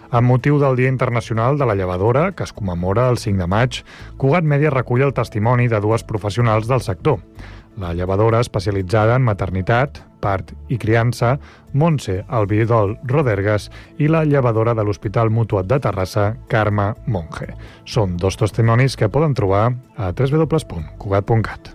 Amb motiu del Dia Internacional de la Llevadora, que es commemora el 5 de maig, Cugat Mèdia recull el testimoni de dues professionals del sector. La llevadora especialitzada en maternitat, part i criança, Montse Albidol Rodergas, i la llevadora de l'Hospital Mutuat de Terrassa, Carme Monge. Són dos testimonis que poden trobar a www.cugat.cat.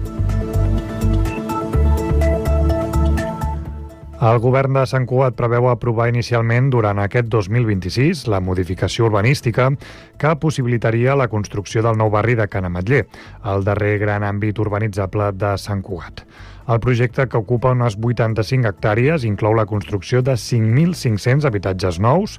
El govern de Sant Cugat preveu aprovar inicialment durant aquest 2026 la modificació urbanística que possibilitaria la construcció del nou barri de Can Ametller, el darrer gran àmbit urbanitzable de Sant Cugat. El projecte, que ocupa unes 85 hectàrees, inclou la construcció de 5.500 habitatges nous,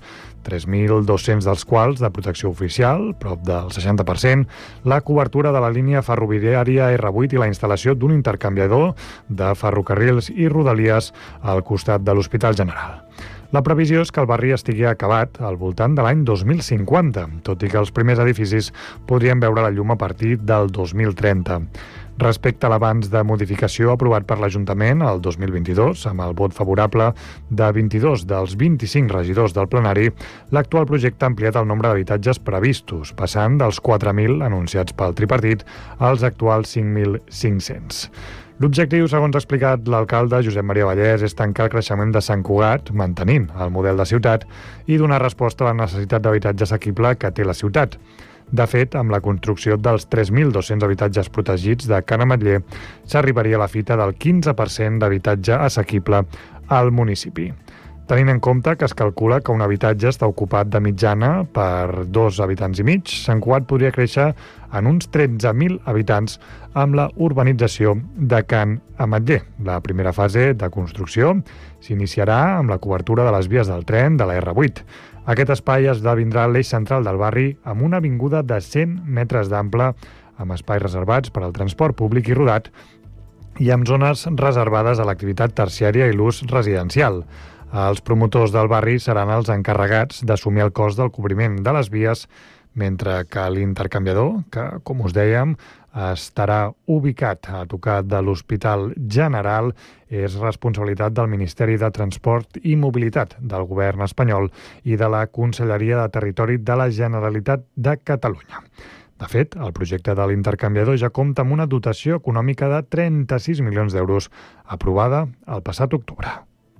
3.200 dels quals de protecció oficial, prop del 60%, la cobertura de la línia ferroviària R8 i la instal·lació d'un intercanviador de ferrocarrils i rodalies al costat de l'Hospital General. La previsió és que el barri estigui acabat al voltant de l'any 2050, tot i que els primers edificis podrien veure la llum a partir del 2030. Respecte a l'avanç de modificació aprovat per l'Ajuntament el 2022, amb el vot favorable de 22 dels 25 regidors del plenari, l'actual projecte ha ampliat el nombre d'habitatges previstos, passant dels 4.000 anunciats pel tripartit als actuals 5.500. L'objectiu, segons ha explicat l'alcalde Josep Maria Vallès, és tancar el creixement de Sant Cugat, mantenint el model de ciutat, i donar resposta a la necessitat d'habitatge assequible que té la ciutat. De fet, amb la construcció dels 3.200 habitatges protegits de Can Ametller, s'arribaria a la fita del 15% d'habitatge assequible al municipi. Tenint en compte que es calcula que un habitatge està ocupat de mitjana per 2 habitants i mig, Sant Cugat podria créixer en uns 13.000 habitants amb la urbanització de Can Ametller. La primera fase de construcció s'iniciarà amb la cobertura de les vies del tren de la R8. Aquest espai esdevindrà l'eix central del barri amb una avinguda de 100 metres d'ample, amb espais reservats per al transport públic i rodat i amb zones reservades a l'activitat terciària i l'ús residencial. Els promotors del barri seran els encarregats d'assumir el cost del cobriment de les vies, mentre que l'intercanviador, que, com us dèiem, estarà ubicat a tocar de l'Hospital General, és responsabilitat del Ministeri de Transport i Mobilitat del Govern espanyol i de la Conselleria de Territori de la Generalitat de Catalunya. De fet, el projecte de l'intercanviador ja compta amb una dotació econòmica de 36 milions d'euros, aprovada el passat octubre.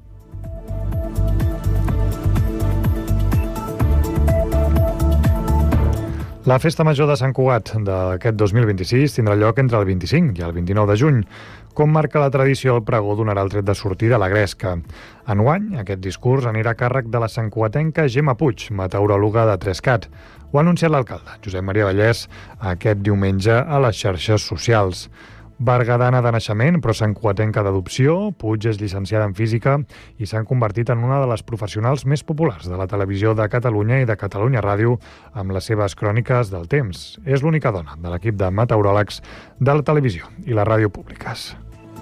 La Festa Major de Sant Cugat d'aquest 2026 tindrà lloc entre el 25 i el 29 de juny. Com marca la tradició, el pregó donarà el tret de sortida a la gresca. Enguany, aquest discurs anirà a càrrec de la santcugatenca Gemma Puig, meteoròloga de Trescat. Ho ha anunciat l'alcalde, Josep Maria Vallès, aquest diumenge a les xarxes socials. Bergadana de naixement, però santcugatenca d'adopció, Puig és llicenciada en física i s'ha convertit en una de les professionals més populars de la televisió de Catalunya i de Catalunya Ràdio amb les seves cròniques del temps. És l'única dona de l'equip de meteoròlegs de la televisió i la ràdio públiques.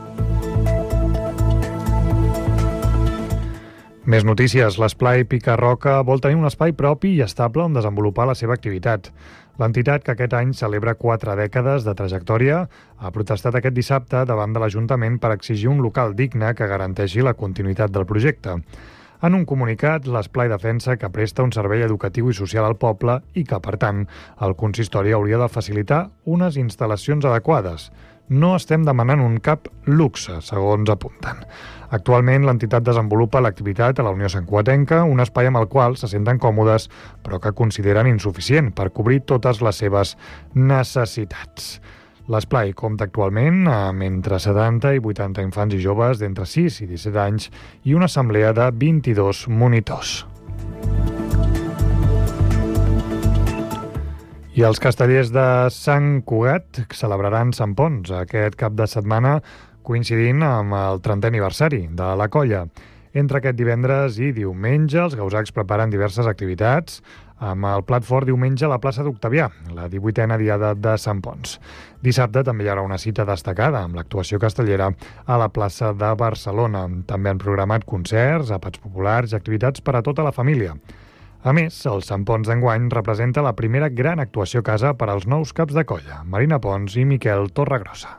Més notícies. L'Esplai Pica-Roca vol tenir un espai propi i estable on desenvolupar la seva activitat. L'entitat, que aquest any celebra 4 dècades de trajectòria, ha protestat aquest dissabte davant de l'Ajuntament per exigir un local digne que garanteixi la continuïtat del projecte. En un comunicat, l'Esplai defensa que presta un servei educatiu i social al poble i que, per tant, el consistori hauria de facilitar unes instal·lacions adequades. No estem demanant un cap luxe, segons apunten. Actualment, l'entitat desenvolupa l'activitat a la Unió Santcugatenca, un espai amb el qual se senten còmodes, però que consideren insuficient per cobrir totes les seves necessitats. L'Esplai compta actualment amb entre 70 i 80 infants i joves d'entre 6 i 17 anys i una assemblea de 22 monitors. I els castellers de Sant Cugat celebraran Sant Ponç aquest cap de setmana, coincidint amb el 30è aniversari de la colla. Entre aquest divendres i diumenge, els gausacs preparen diverses activitats, amb el plat fort diumenge a la plaça d'Octavià, la 18a diada de Sant Ponç. Dissabte també hi haurà una cita destacada amb l'actuació castellera a la plaça de Barcelona. També han programat concerts, àpats populars i activitats per a tota la família. A més, el Sant Ponç d'enguany representa la primera gran actuació a casa per als nous caps de colla, Marina Pons i Miquel Torregrossa.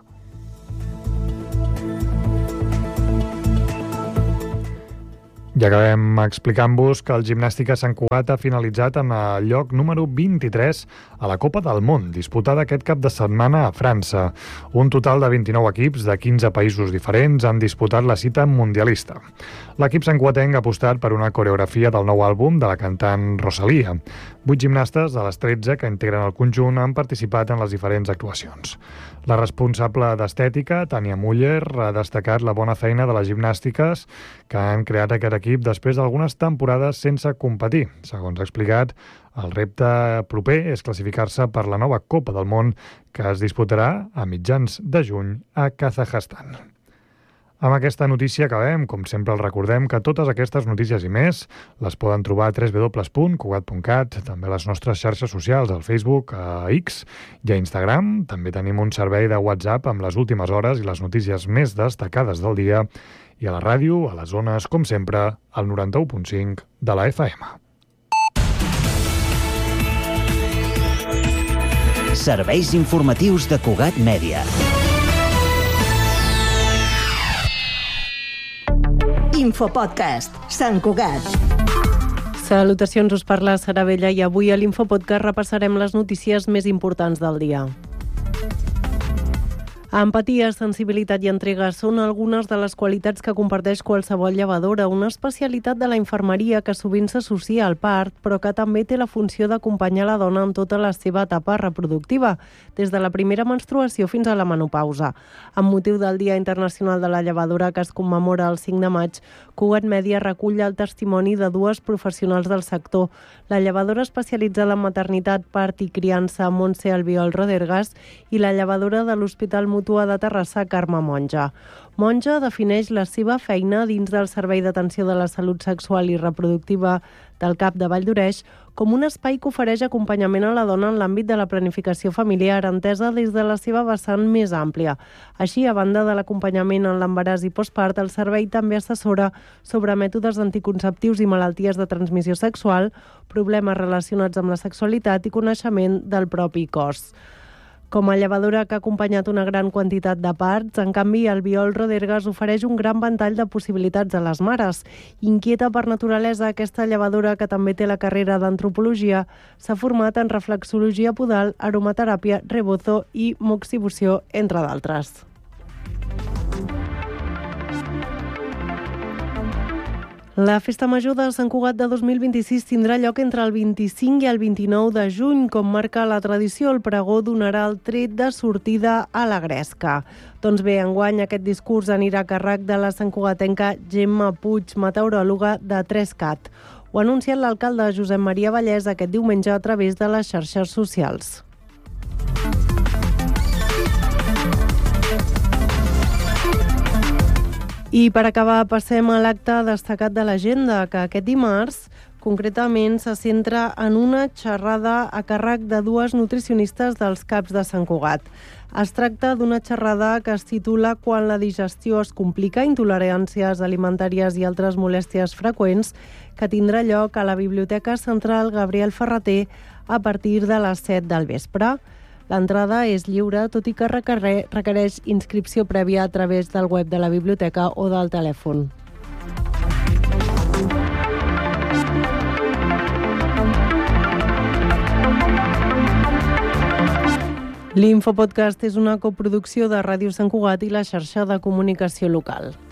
I acabem explicant-vos que el Gimnàstica Sant Cugat ha finalitzat en el lloc número 23 a la Copa del Món, disputada aquest cap de setmana a França. Un total de 29 equips de 15 països diferents han disputat la cita mundialista. L'equip santcugatenc ha apostat per una coreografia del nou àlbum de la cantant Rosalía. 8 gimnastes de les 13 que integren el conjunt han participat en les diferents actuacions. La responsable d'estètica, Tània Muller, ha destacat la bona feina de les gimnàstiques que han creat aquest equip després d'algunes temporades sense competir. Segons ha explicat, el repte proper és classificar-se per la nova Copa del Món que es disputarà a mitjans de juny a Kazakhstan. Amb aquesta notícia acabem. Com sempre, els recordem que totes aquestes notícies i més les poden trobar a www.cugat.cat, també a les nostres xarxes socials, al Facebook, a X i a Instagram. També tenim un servei de WhatsApp amb les últimes hores i les notícies més destacades del dia, i a la ràdio, a les zones, com sempre, al 91.5 de la FM. Serveis informatius de Cugat Mèdia. Infopodcast, Sant Cugat. Salutacions, us parla Sara Vella i avui a l'Infopodcast repassarem les notícies més importants del dia. Empatia, sensibilitat i entrega són algunes de les qualitats que comparteix qualsevol llevadora, una especialitat de la infermeria que sovint s'associa al part, però que també té la funció d'acompanyar la dona en tota la seva etapa reproductiva, des de la primera menstruació fins a la menopausa. Amb motiu del Dia Internacional de la Llevadora, que es commemora el 5 de maig, Cugat Mèdia recull el testimoni de dues professionals del sector, la llevadora especialitzada en maternitat, part i criança, Montse Albiol Rodergas, i la llevadora de l'Hospital Mútua de Terrassa, Carme Monja. Monja defineix la seva feina dins del Servei d'Atenció de la Salut Sexual i Reproductiva del CAP de Vall d'Oreix com un espai que ofereix acompanyament a la dona en l'àmbit de la planificació familiar, entesa des de la seva vessant més àmplia. Així, a banda de l'acompanyament en l'embaràs i postpart, el servei també assessora sobre mètodes anticonceptius i malalties de transmissió sexual, problemes relacionats amb la sexualitat i coneixement del propi cos. Com a llevadora que ha acompanyat una gran quantitat de parts, en canvi, Albiol Rodergas ofereix un gran ventall de possibilitats a les mares. Inquieta per naturalesa, aquesta llevadora, que també té la carrera d'antropologia, s'ha format en reflexologia podal, aromateràpia, rebozo i moxibució, entre d'altres. La Festa Major de Sant Cugat de 2026 tindrà lloc entre el 25 i el 29 de juny. Com marca la tradició, el pregó donarà el tret de sortida a la gresca. Doncs bé, enguany aquest discurs anirà a càrrec de la santcugatenca Gemma Puig, meteoròloga de 3CAT. Ho ha anunciat l'alcalde Josep Maria Vallès aquest diumenge a través de les xarxes socials. I per acabar passem a l'acte destacat de l'agenda, que aquest dimarts concretament se centra en una xerrada a càrrec de dues nutricionistes dels CAPs de Sant Cugat. Es tracta d'una xerrada que es titula Quan la digestió es complica, intoleràncies alimentàries i altres molèsties freqüents, que tindrà lloc a la Biblioteca Central Gabriel Ferrater a partir de les 7 del vespre. L'entrada és lliure, tot i que requereix inscripció prèvia a través del web de la biblioteca o del telèfon. L'Infopodcast és una coproducció de Ràdio Sant Cugat i la xarxa de comunicació local.